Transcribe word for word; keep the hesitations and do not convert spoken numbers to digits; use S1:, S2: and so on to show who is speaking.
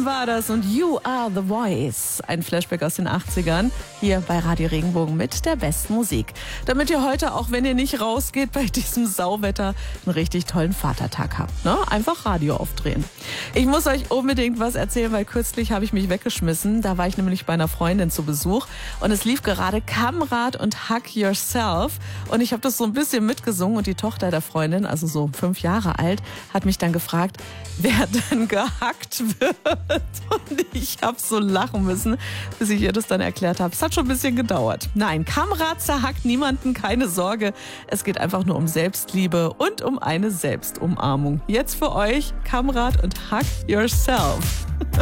S1: Sam war das und You Are The Voice. Ein Flashback aus den achtzigern, hier bei Radio Regenbogen mit der besten Musik. Damit ihr heute, auch wenn ihr nicht rausgeht bei diesem Sauwetter, einen richtig tollen Vatertag habt. Ne? Einfach Radio aufdrehen. Ich muss euch unbedingt was erzählen, weil kürzlich habe ich mich weggeschmissen. Da war ich nämlich bei einer Freundin zu Besuch und es lief gerade Kammrat und Hug Yourself. Und ich habe das so ein bisschen mitgesungen und die Tochter der Freundin, also so fünf Jahre alt, hat mich dann gefragt, wer denn gehackt wird. Und ich habe so lachen müssen, bis ich ihr das dann erklärt habe. Es hat schon ein bisschen gedauert. Nein, Kammrat zerhackt niemanden, keine Sorge. Es geht einfach nur um Selbstliebe und um eine Selbstumarmung. Jetzt für euch Kammrat und Hug Yourself.